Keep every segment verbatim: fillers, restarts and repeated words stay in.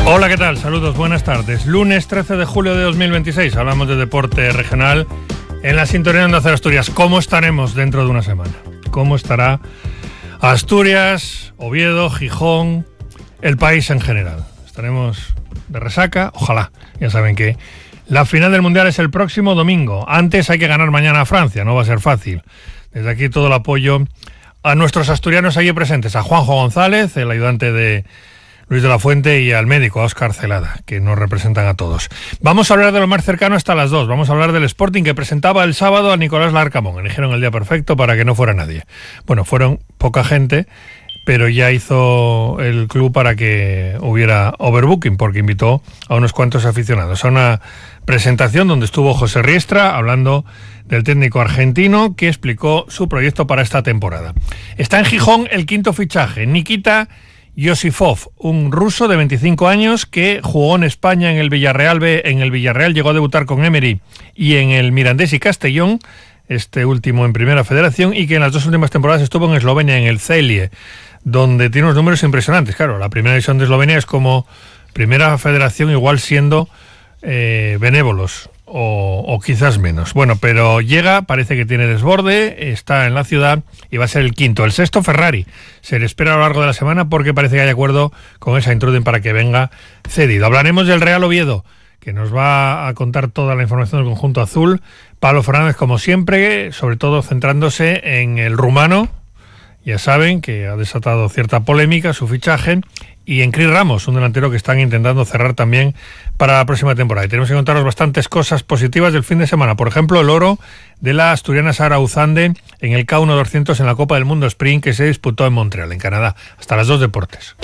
Hola, ¿qué tal? Saludos, buenas tardes. Lunes trece de julio de dos mil veintiséis, hablamos de deporte regional en la sintonía de Onda Cero Asturias. ¿Cómo estaremos dentro de una semana? ¿Cómo estará Asturias, Oviedo, Gijón, el país en general? ¿Estaremos de resaca? Ojalá. Ya saben que la final del Mundial es el próximo domingo. Antes hay que ganar mañana a Francia, no va a ser fácil. Desde aquí todo el apoyo a nuestros asturianos allí presentes, a Juanjo González, el ayudante de Luis de la Fuente, y al médico, a Óscar Celada, que nos representan a todos. Vamos a hablar de lo más cercano hasta las dos. Vamos a hablar del Sporting, que presentaba el sábado a Nicolás Larcamón. Eligieron el día perfecto para que no fuera nadie. Bueno, fueron poca gente, pero ya hizo el club para que hubiera overbooking, porque invitó a unos cuantos aficionados a una presentación donde estuvo José Riestra hablando del técnico argentino, que explicó su proyecto para esta temporada. Está en Gijón el quinto fichaje, Nikita Yosifov, un ruso de veinticinco años que jugó en España en el Villarreal B, en el Villarreal llegó a debutar con Emery y en el Mirandés y Castellón, este último en Primera Federación, y que en las dos últimas temporadas estuvo en Eslovenia, en el Celje, donde tiene unos números impresionantes. Claro, la primera división de Eslovenia es como Primera Federación, igual siendo eh, benévolos o, o quizás menos. Bueno, pero llega, parece que tiene desborde, está en la ciudad y va a ser el quinto. El sexto, Ferrari. Se le espera a lo largo de la semana porque parece que hay acuerdo con esa Intruden para que venga cedido. Hablaremos del Real Oviedo, que nos va a contar toda la información del conjunto azul. Pablo Fernández, como siempre, sobre todo centrándose en el rumano. Ya saben que ha desatado cierta polémica su fichaje. Y en Cris Ramos, un delantero que están intentando cerrar también para la próxima temporada. Y tenemos que contaros bastantes cosas positivas del fin de semana. Por ejemplo, el oro de la asturiana Sara Uzande en el K uno doscientos en la Copa del Mundo Sprint, que se disputó en Montreal, en Canadá. Hasta las dos, deportes.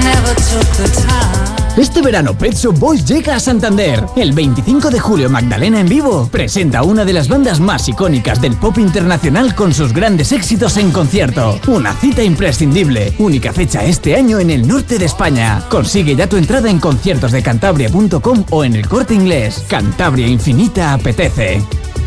Este verano Pet Shop Boys llega a Santander. El veinticinco de julio Magdalena en Vivo presenta una de las bandas más icónicas del pop internacional con sus grandes éxitos en concierto. Una cita imprescindible. Única fecha este año en el norte de España. Consigue ya tu entrada en conciertos de cantabria punto com o en el Corte Inglés. Cantabria Infinita apetece.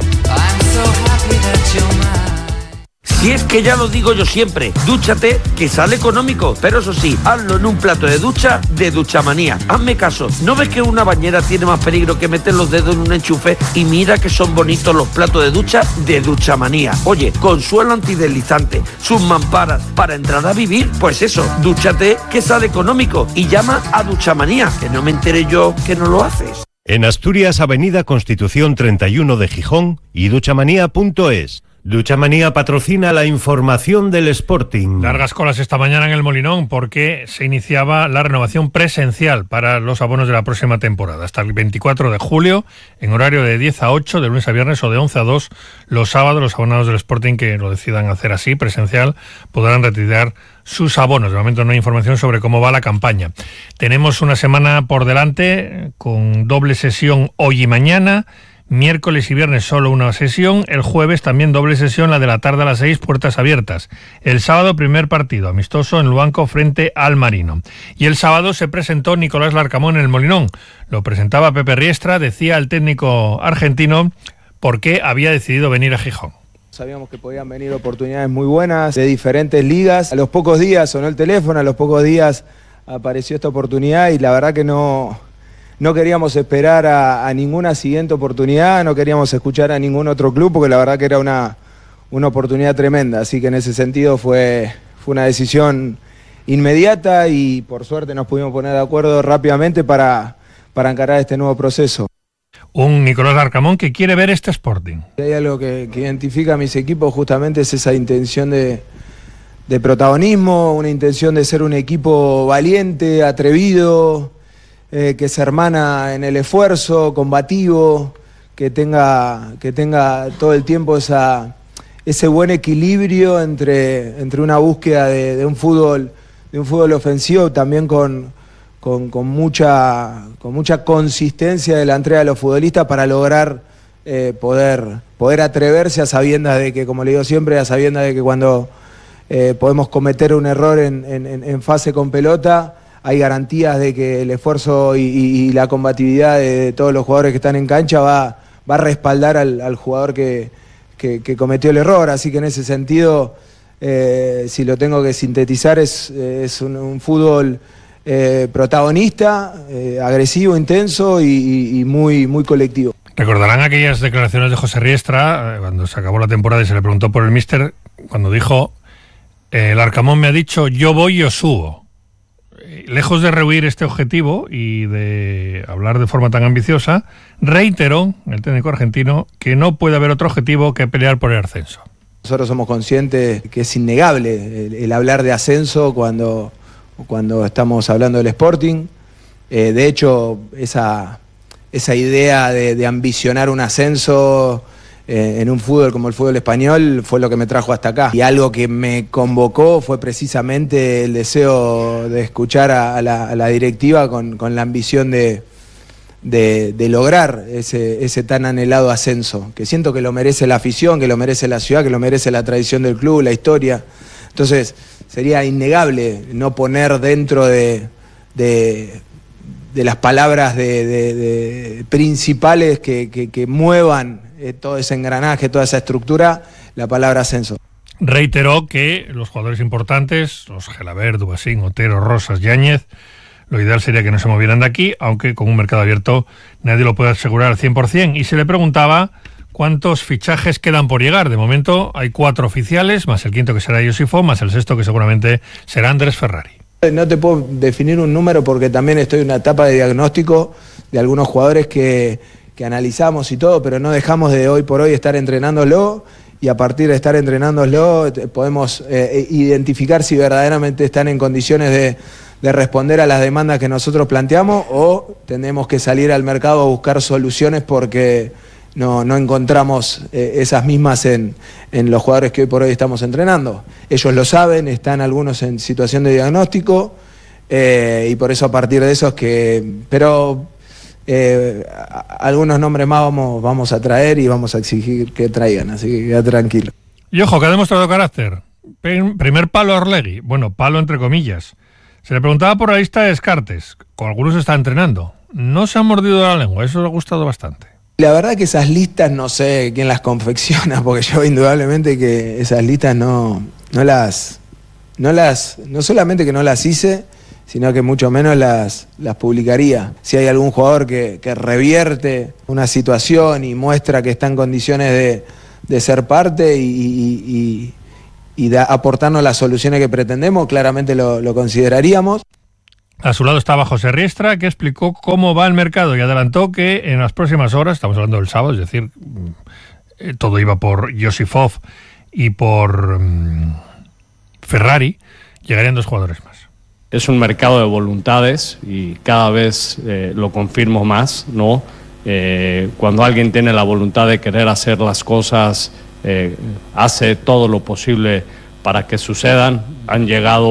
Si es que ya lo digo yo siempre, dúchate, que sale económico, pero eso sí, hazlo en un plato de ducha de Duchamanía. Hazme caso, ¿no ves que una bañera tiene más peligro que meter los dedos en un enchufe? Y mira que son bonitos los platos de ducha de Duchamanía. Oye, con suelo antideslizante, sus mamparas, para entrar a vivir, pues eso, dúchate, que sale económico, y llama a Duchamanía, que no me enteré yo que no lo haces. En Asturias, Avenida Constitución treinta y uno de Gijón y duchamanía punto es. Duchamanía patrocina la información del Sporting. Largas colas esta mañana en el Molinón porque se iniciaba la renovación presencial para los abonos de la próxima temporada. Hasta el veinticuatro de julio, en horario de diez a ocho, de lunes a viernes, o de once a dos los sábados, los abonados del Sporting que lo decidan hacer así, presencial, podrán retirar sus abonos. De momento no hay información sobre cómo va la campaña. Tenemos una semana por delante con doble sesión hoy y mañana. Miércoles y viernes solo una sesión, el jueves también doble sesión, la de la tarde a las seis, puertas abiertas. El sábado primer partido, amistoso en Luanco frente al Marino. Y el sábado se presentó Nicolás Larcamón en el Molinón. Lo presentaba Pepe Riestra, decía el técnico argentino por qué había decidido venir a Gijón. Sabíamos que podían venir oportunidades muy buenas de diferentes ligas. A los pocos días sonó el teléfono, a los pocos días apareció esta oportunidad y la verdad que no... No queríamos esperar a, a ninguna siguiente oportunidad, no queríamos escuchar a ningún otro club, porque la verdad que era una, una oportunidad tremenda. Así que en ese sentido fue, fue una decisión inmediata y por suerte nos pudimos poner de acuerdo rápidamente para, para encarar este nuevo proceso. Un Nicolás Larcamón que quiere ver este Sporting. Si hay algo que, que identifica a mis equipos justamente es esa intención de, de protagonismo, una intención de ser un equipo valiente, atrevido, Eh, que se hermana en el esfuerzo, combativo, que tenga, que tenga todo el tiempo esa, ese buen equilibrio entre, entre una búsqueda de, de un fútbol, de un fútbol ofensivo, también con, con, con, mucha, con mucha consistencia de la entrega de los futbolistas para lograr eh, poder, poder atreverse a sabiendas de que, como le digo siempre, a sabiendas de que cuando eh, podemos cometer un error en, en, en fase con pelota, hay garantías de que el esfuerzo y, y, y la combatividad de, de todos los jugadores que están en cancha va, va a respaldar al, al jugador que, que, que cometió el error. Así que en ese sentido, eh, si lo tengo que sintetizar, es, es un, un fútbol eh, protagonista, eh, agresivo, intenso y, y, y muy, muy colectivo. Recordarán aquellas declaraciones de José Riestra, eh, cuando se acabó la temporada y se le preguntó por el míster, cuando dijo, eh, el Arcamón me ha dicho, yo voy y os subo. Eh, lejos de rehuir este objetivo y de hablar de forma tan ambiciosa, reiteró el técnico argentino que no puede haber otro objetivo que pelear por el ascenso. Nosotros somos conscientes que es innegable el, el hablar de ascenso cuando, cuando estamos hablando del Sporting. Eh, de hecho, esa... Esa idea de, de ambicionar un ascenso eh, en un fútbol como el fútbol español fue lo que me trajo hasta acá. Y algo que me convocó fue precisamente el deseo de escuchar a, a, la, a la directiva con, con la ambición de, de, de lograr ese, ese tan anhelado ascenso, que siento que lo merece la afición, que lo merece la ciudad, que lo merece la tradición del club, la historia. Entonces sería innegable no poner dentro de... de de las palabras de, de, de principales que, que, que muevan eh, todo ese engranaje, toda esa estructura, la palabra ascenso. Reiteró que los jugadores importantes, los Gelabert, Dubasín, Otero, Rosas, Yáñez, lo ideal sería que no se movieran de aquí, aunque con un mercado abierto nadie lo puede asegurar al cien por cien. Y se le preguntaba cuántos fichajes quedan por llegar. De momento hay cuatro oficiales, más el quinto que será Josifo, más el sexto que seguramente será Andrés Ferrari. No te puedo definir un número porque también estoy en una etapa de diagnóstico de algunos jugadores que, que analizamos y todo, pero no dejamos de hoy por hoy estar entrenándolo y a partir de estar entrenándolo podemos eh, identificar si verdaderamente están en condiciones de, de responder a las demandas que nosotros planteamos o tenemos que salir al mercado a buscar soluciones porque no, no encontramos eh, esas mismas en, en los jugadores que hoy por hoy estamos entrenando. Ellos lo saben, están algunos en situación de diagnóstico eh, y por eso a partir de eso es que... Pero eh, a, algunos nombres más vamos, vamos a traer y vamos a exigir que traigan, así que queda tranquilo. Y ojo, que ha demostrado carácter. Primer palo a Orlegui, bueno, palo entre comillas. Se le preguntaba por la lista de descartes, con algunos está entrenando. No se han mordido la lengua, eso le ha gustado bastante. La verdad que esas listas no sé quién las confecciona, porque yo indudablemente que esas listas no, no las, no las, no solamente que no las hice, sino que mucho menos las, las publicaría. Si hay algún jugador que, que revierte una situación y muestra que está en condiciones de, de ser parte y, y, y, y de aportarnos las soluciones que pretendemos, claramente lo, lo consideraríamos. A su lado estaba José Riestra, que explicó cómo va el mercado y adelantó que en las próximas horas, estamos hablando del sábado, es decir, todo iba por Josifov y por um, Ferrari, llegarían dos jugadores más. Es un mercado de voluntades y cada vez eh, lo confirmo más, ¿no? Eh, cuando alguien tiene la voluntad de querer hacer las cosas, eh, hace todo lo posible para que sucedan. Han llegado